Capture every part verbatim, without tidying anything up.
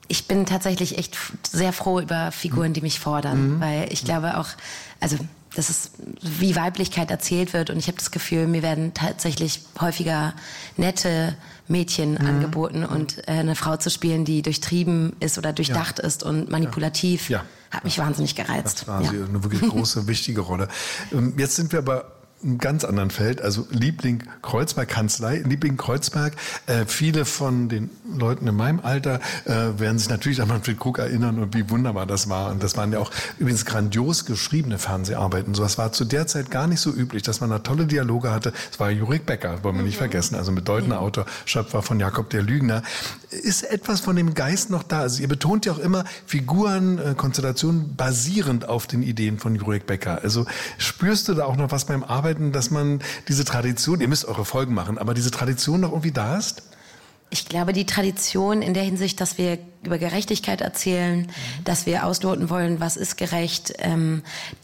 Ich bin tatsächlich echt sehr froh über Figuren, die mich fordern, mhm. weil ich glaube auch, also das ist, wie Weiblichkeit erzählt wird und ich habe das Gefühl, mir werden tatsächlich häufiger nette Mädchen mhm. angeboten und äh, eine Frau zu spielen, die durchtrieben ist oder durchdacht ja. ist und manipulativ, ja. hat mich ja. wahnsinnig gereizt. Das war ja. eine wirklich große, wichtige Rolle. Jetzt sind wir aber einem ganz anderen Feld, also Liebling Kreuzberg Kanzlei, Liebling Kreuzberg. Äh, viele von den Leuten in meinem Alter äh, werden sich natürlich an Manfred Krug erinnern und wie wunderbar das war. Und das waren ja auch übrigens grandios geschriebene Fernseharbeiten. Sowas war zu der Zeit gar nicht so üblich, dass man da tolle Dialoge hatte. Es war Jurek Becker, wollen wir nicht vergessen, also bedeutender mhm. Autor, Schöpfer von Jakob der Lügner. Ist etwas von dem Geist noch da? Also ihr betont ja auch immer Figuren, äh, Konstellationen basierend auf den Ideen von Jurek Becker. Also spürst du da auch noch was beim Arbeiten, dass man diese Tradition, ihr müsst eure Folgen machen, aber diese Tradition noch irgendwie da ist? Ich glaube, die Tradition in der Hinsicht, dass wir über Gerechtigkeit erzählen, mhm. dass wir ausloten wollen, was ist gerecht, ähm,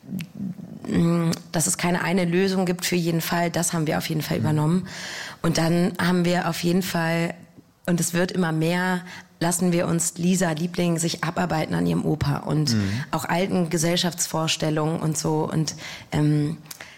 dass es keine eine Lösung gibt für jeden Fall, das haben wir auf jeden Fall mhm. übernommen. Und dann haben wir auf jeden Fall, und es wird immer mehr, lassen wir uns Lisa Liebling sich abarbeiten an ihrem Opa und mhm. auch alten Gesellschaftsvorstellungen und so und ähm,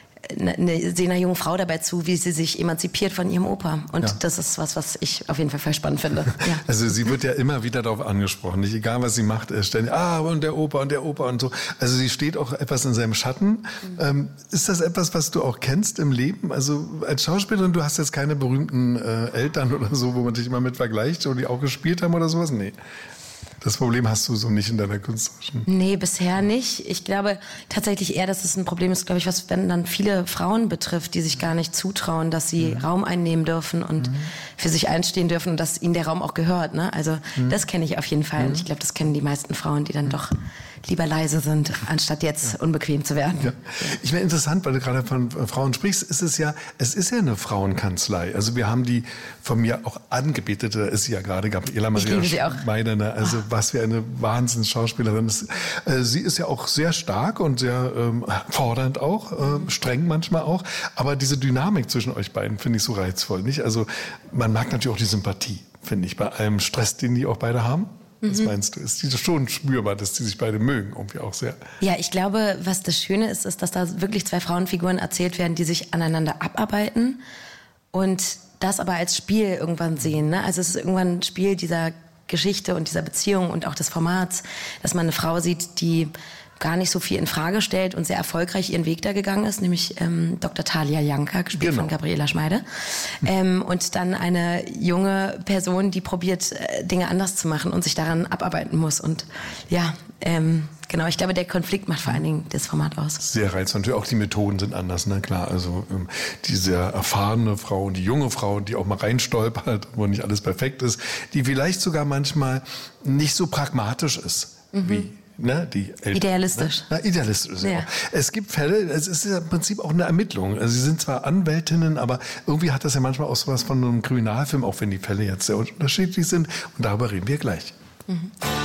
eine, sehen einer jungen Frau dabei zu, wie sie sich emanzipiert von ihrem Opa. Und ja. das ist was, was ich auf jeden Fall voll spannend finde. Ja. Also sie wird ja immer wieder darauf angesprochen. Nicht egal, was sie macht, ständig, ah, und der Opa und der Opa und so. Also sie steht auch etwas in seinem Schatten. Mhm. Ähm, ist das etwas, was du auch kennst im Leben? Also als Schauspielerin, du hast jetzt keine berühmten äh, Eltern oder so, wo man dich immer mit vergleicht, oder die auch gespielt haben oder sowas? Nee. Das Problem hast du so nicht in deiner künstlerischen... Nee, bisher nicht. Ich glaube tatsächlich eher, dass es ein Problem ist, glaube ich, was wenn dann viele Frauen betrifft, die sich gar nicht zutrauen, dass sie mhm. Raum einnehmen dürfen und mhm. für sich einstehen dürfen und dass ihnen der Raum auch gehört. Ne? Also mhm. das kenne ich auf jeden Fall. Mhm. Und ich glaube, das kennen die meisten Frauen, die dann doch lieber leise sind, anstatt jetzt ja. unbequem zu werden. Ja. Ich wäre interessant, weil du gerade von Frauen sprichst, ist es ja, es ist ja eine Frauenkanzlei. Also wir haben die von mir auch angebetete, ist sie ja gerade, Gabriela Maria Schneider, also oh. was für eine Wahnsinns-Schauspielerin ist. Sie ist ja auch sehr stark und sehr ähm, fordernd auch, äh, streng manchmal auch. Aber diese Dynamik zwischen euch beiden finde ich so reizvoll, nicht? Also man mag natürlich auch die Sympathie, finde ich, bei allem Stress, den die auch beide haben. Was meinst du? Ist die schon spürbar, dass die sich beide mögen, irgendwie auch sehr? Ja, ich glaube, was das Schöne ist, ist, dass da wirklich zwei Frauenfiguren erzählt werden, die sich aneinander abarbeiten und das aber als Spiel irgendwann sehen. Ne? Also es ist irgendwann ein Spiel dieser Geschichte und dieser Beziehung und auch des Formats, dass man eine Frau sieht, die gar nicht so viel in Frage stellt und sehr erfolgreich ihren Weg da gegangen ist, nämlich ähm, Doktor Thalia Janka, gespielt genau. von Gabriela Schmeide. Ähm, und dann eine junge Person, die probiert, äh, Dinge anders zu machen und sich daran abarbeiten muss. Und ja, ähm, genau, ich glaube, der Konflikt macht vor allen Dingen das Format aus. Sehr reizvoll. Natürlich auch die Methoden sind anders, ne? Klar, also ähm, diese erfahrene Frau und die junge Frau, die auch mal reinstolpert, wo nicht alles perfekt ist, die vielleicht sogar manchmal nicht so pragmatisch ist, mhm. wie Ne, die Eltern, idealistisch. Ne? Na, idealistisch. Ja. Auch. Es gibt Fälle, es ist ja im Prinzip auch eine Ermittlung. Also sie sind zwar Anwältinnen, aber irgendwie hat das ja manchmal auch sowas von einem Kriminalfilm, auch wenn die Fälle jetzt sehr unterschiedlich sind. Und darüber reden wir gleich. Mhm.